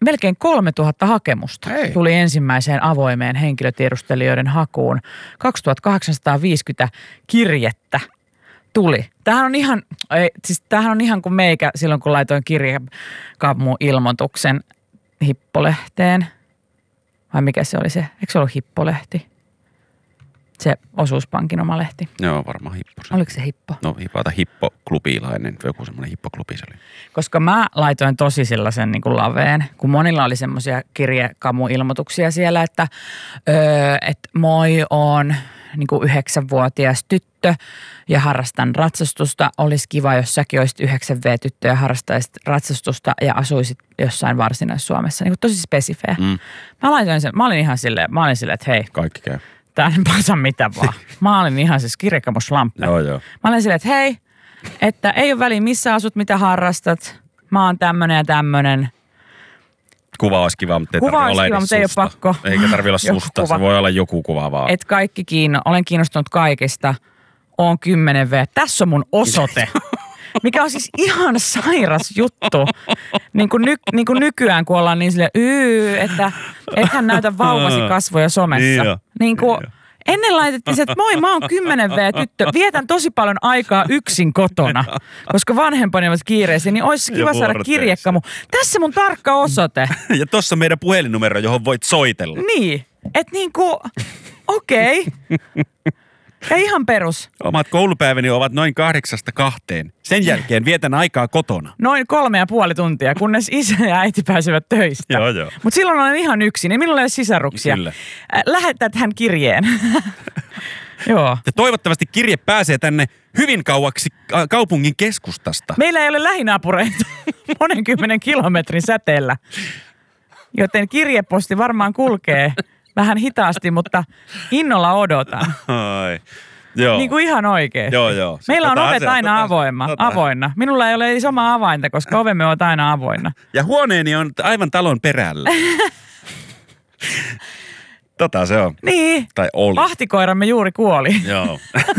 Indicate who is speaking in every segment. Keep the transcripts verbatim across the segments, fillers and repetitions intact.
Speaker 1: melkein kolmetuhatta hakemusta
Speaker 2: Hei.
Speaker 1: tuli ensimmäiseen avoimeen henkilötiedustelijoiden hakuun. kaksituhattakahdeksansataaviisikymmentä kirjettä tuli. Tämähän on ihan, ei, siis tämähän on ihan kuin meikä silloin, kun laitoin kirjekamu-ilmoituksen Hippolehteen. Vai mikä se oli se? Eikö se ollut Hippolehti? Se osuuspankin oma lehti.
Speaker 2: Joo, varmaan Hippo.
Speaker 1: Oliko se Hippo?
Speaker 2: No Hippota Hippo-klubilainen, joku semmoinen Hippo-klubi se oli.
Speaker 1: Koska mä laitoin tosi sellaisen niin kuin laveen, kun monilla oli semmoisia kirjekamu-ilmoituksia siellä, että, öö, että moi, on niin kuin yhdeksänvuotias tyttö ja harrastan ratsastusta. Olisi kiva, jos säkin olisit yhdeksän vuotias-tyttö ja harrastaisit ratsastusta ja asuisit jossain Varsinais-Suomessa. Niin kuin tosi spesifejä. Mm. Mä laitoin sen, mä olin ihan silleen, mä olin silleen, että hei.
Speaker 2: Kaikki käy.
Speaker 1: Tää ei pasa mitä vaan. Mä olin ihan siis kirjekamuslamppe.
Speaker 2: Joo, joo.
Speaker 1: Mä olin silleen, että hei, että ei ole väliä missä asut, mitä harrastat. Mä oon tämmönen ja tämmönen.
Speaker 2: Kuva olisi kiva, mutta ei
Speaker 1: kuva
Speaker 2: tarvitse olla
Speaker 1: kiva,
Speaker 2: edes
Speaker 1: mutta ei
Speaker 2: susta.
Speaker 1: ole pakko.
Speaker 2: Eikä tarvitse olla susta,
Speaker 1: kuva.
Speaker 2: Se voi olla joku kuva vaan.
Speaker 1: Et kaikki kiinno, olen kiinnostunut kaikista. Oon kymmenen vuotta. Tässä on mun osoite. Mikä on siis ihan sairas juttu. Niin kuin, ny, niin kuin nykyään, kun ollaan niin silleen, yy, että ethän näytä vauvasi kasvoja somessa.
Speaker 2: Niin jo.
Speaker 1: Niin kuin, ennen laitettiin se, että moi, mä oon kymmenen vuotta tyttö. Vietän tosi paljon aikaa yksin kotona, koska vanhempani ovat kiireisiä, niin olisi kiva saada kirjekamu. Tässä mun tarkka osoite.
Speaker 2: Ja tossa meidän puhelinnumero, johon voit soitella.
Speaker 1: Niin, että niinku, okei. Okay. Ja ihan perus.
Speaker 2: Omat koulupäiväni ovat noin kahdeksasta kahteen. Sen jälkeen vietän aikaa kotona.
Speaker 1: Noin kolme ja puoli tuntia, kunnes isä ja äiti pääsevät töistä.
Speaker 2: Joo, joo.
Speaker 1: Mutta silloin olen ihan yksin, niin minulla ei ole sisaruksia.
Speaker 2: Kyllä.
Speaker 1: Lähetät hän kirjeen. Joo.
Speaker 2: Ja toivottavasti kirje pääsee tänne hyvin kauaksi kaupungin keskustasta.
Speaker 1: Meillä ei ole lähinaapureita monen kymmenen kilometrin säteellä, joten kirjeposti varmaan kulkee vähän hitaasti, mutta innolla odotan.
Speaker 2: Ai. Joo.
Speaker 1: Niin kuin ihan oikein.
Speaker 2: Joo, joo.
Speaker 1: Meillä on
Speaker 2: Tota,
Speaker 1: ovet
Speaker 2: se,
Speaker 1: aina
Speaker 2: tota,
Speaker 1: avoinna,
Speaker 2: tota.
Speaker 1: avoinna. Minulla ei ole edes omaa avainta, koska ovemme ovat aina avoinna.
Speaker 2: Ja huoneeni on aivan talon perällä. Tota se on.
Speaker 1: Niin.
Speaker 2: Tai oli.
Speaker 1: Vahtikoiramme juuri kuoli.
Speaker 2: Joo.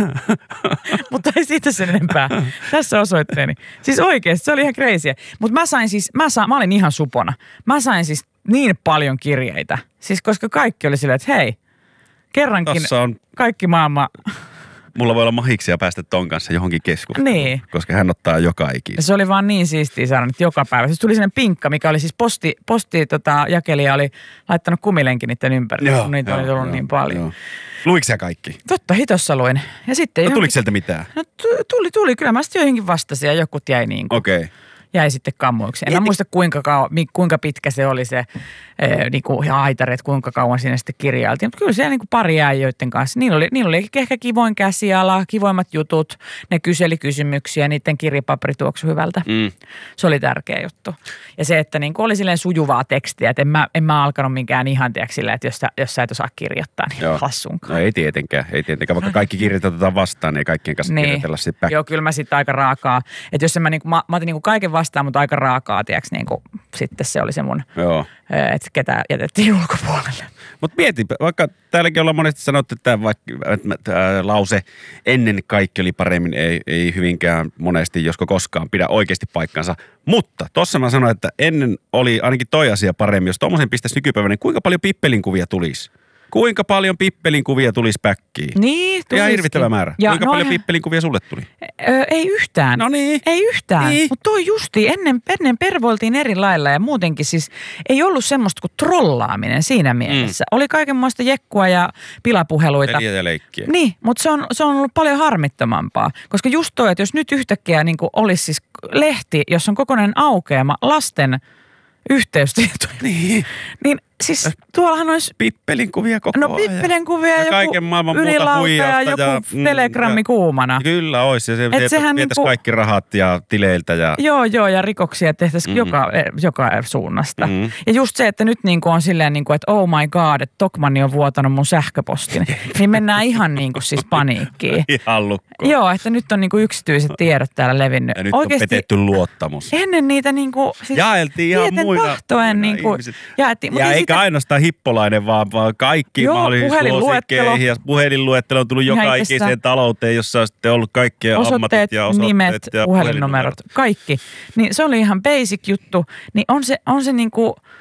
Speaker 1: Mutta ei siitä sen enempää. Tässä osoitteeni. Siis oikeasti, se oli ihan crazyä. Mutta mä sain siis, mä, sa, mä olin ihan supona. Mä sain siis niin paljon kirjeitä. Siis koska kaikki oli silleen, että hei, kerrankin
Speaker 2: on,
Speaker 1: kaikki maailma.
Speaker 2: Mulla voi olla mahiksia päästä ton kanssa johonkin keskusteluun.
Speaker 1: Niin.
Speaker 2: Koska hän ottaa joka ikistä.
Speaker 1: Se oli vaan niin siistiä saada nyt joka päivä. Siis tuli sellainen pinkka, mikä oli siis posti, posti tota, jakelija oli laittanut kumilenkin niiden ympärille, joo, kun niitä joo, oli tullut joo, niin paljon. Joo.
Speaker 2: Luiko sä kaikki?
Speaker 1: Totta, hitossa luin. Ja sitten
Speaker 2: no
Speaker 1: johonkin,
Speaker 2: tuliko sieltä mitään?
Speaker 1: No tuli, tuli. Kyllä mä sitten joihinkin vastasin ja jokut jäi niin kuin.
Speaker 2: Okei. Okay.
Speaker 1: Jäi sitten kammuiksi. En mä muista kuinka, kauan, kuinka pitkä se oli se ee, niinku, haitari, että kuinka kauan siinä sitten kirjailtiin. Mutta kyllä siellä niinku pari jäi joiden kanssa. Niillä oli, niillä oli ehkä kivoin käsiala, kivoimmat jutut. Ne kyseli kysymyksiä, niiden kirjapaperi tuoksui hyvältä. Mm. Se oli tärkeä juttu. Ja se, että niinku oli silleen sujuvaa tekstiä, että en mä, en mä alkanut minkään ihan tiedäksi silleen, että jos sä, jos sä et osaa kirjoittaa, niin joo. Hassunkaan.
Speaker 2: No ei tietenkään, ei tietenkään. Vaikka kaikki kirjat otetaan vastaan, niin ei kaikkien kanssa niin. Kirjoitella sitten päin.
Speaker 1: Joo, kyllä mä sitten aika raakaa. Että jos mä, niinku, mä, mä otin niinku kaiken vastaan, mutta aika raakaa, tiedäks, niinku, sitten se oli se mun, että ketä jätettiin ulkopuolelle.
Speaker 2: Mutta mieti, vaikka täälläkin ollaan monesti sanottu, että vaikka tämä lause ennen kaikki oli paremmin, ei, ei hyvinkään monesti, josko koskaan pidä oikeasti paikkansa. Mutta tossa mä sanoin, että ennen oli ainakin toi asia paremmin. Jos tommosen pistäisi nykypäivänä, niin kuinka paljon pippelinkuvia tulisi? Kuinka paljon pippelinkuvia tulisi päkkiin?
Speaker 1: Niin, tulisikin.
Speaker 2: Ihan hirvittävä määrä. Ja kuinka no, paljon pippelinkuvia sulle tuli?
Speaker 1: Öö, ei yhtään.
Speaker 2: No niin.
Speaker 1: Ei yhtään.
Speaker 2: Niin.
Speaker 1: Mutta toi justi, ennen, ennen pervoiltiin eri lailla ja muutenkin siis ei ollut semmoista kuin trollaaminen siinä mielessä. Mm. Oli kaikenmoista jekkua ja pilapuheluita.
Speaker 2: Peliä ja leikkiä.
Speaker 1: Niin, mutta se on, se on ollut paljon harmittomampaa. Koska just toi, että jos nyt yhtäkkiä niin olisi siis lehti, jossa on kokonainen aukeama lasten yhteystietoja,
Speaker 2: niin,
Speaker 1: niin siis tuollahan olisi
Speaker 2: pippelinkuvia koko ajan.
Speaker 1: No pippelinkuvia ja,
Speaker 2: ja kaiken maailman muuta
Speaker 1: ylilauta
Speaker 2: huijausta.
Speaker 1: Ja joku
Speaker 2: ja,
Speaker 1: telegrammi
Speaker 2: ja,
Speaker 1: kuumana.
Speaker 2: Kyllä olisi. Ja se vietäisi
Speaker 1: niinku,
Speaker 2: kaikki rahat ja tileiltä. Ja
Speaker 1: joo, joo, ja rikoksia tehtäisiin mm-hmm. joka, joka suunnasta. Mm-hmm. Ja just se, että nyt niinku on silleen, niinku, että oh my god, että Tokmanni on vuotanut mun sähköpostin. Niin mennään ihan niinku siis paniikkiin.
Speaker 2: Ihan lukkoon.
Speaker 1: Joo, että nyt on niinku yksityiset tiedot täällä levinnyt.
Speaker 2: Ja nyt
Speaker 1: oikeasti,
Speaker 2: on petetty luottamus.
Speaker 1: Ennen niitä niinku siis
Speaker 2: jaeltiin ihan muina.
Speaker 1: Tahtoen niinku jaettiin.
Speaker 2: Ja eikä sitä ainoastaan hippolainen, vaan, vaan kaikki mahdollisesti suosikkeihin. Ja puhelinluettelo on tullut joka ikiseen talouteen, jossa on sitten ollut kaikkien ammatit ja osoitteet
Speaker 1: nimet,
Speaker 2: ja
Speaker 1: puhelinnumerot, kaikki. Niin se oli ihan basic juttu. Niin on se, on se niinku,